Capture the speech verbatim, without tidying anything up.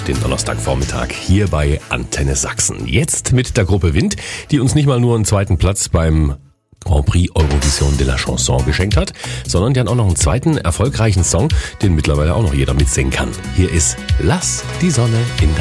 durch den Donnerstagvormittag hier bei Antenne Sachsen. Jetzt mit der Gruppe Wind, die uns nicht mal nur einen zweiten Platz beim Grand Prix Eurovision de la Chanson geschenkt hat, sondern die hat auch noch einen zweiten erfolgreichen Song, den mittlerweile auch noch jeder mitsingen kann. Hier ist Lass die Sonne in dein